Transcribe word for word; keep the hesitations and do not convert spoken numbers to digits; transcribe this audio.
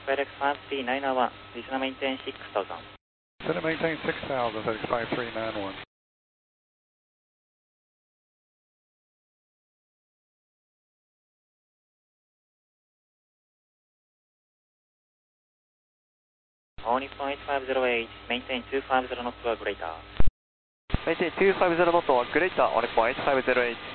FedEx five three nine one, Cessna maintain six thousand. Cessna maintain six thousand, FedEx five three nine one. All Nippon eight five zero eight, maintain two five zero knots or greater. Maintain two five zero knots or greater, all Nippon eight five zero eight.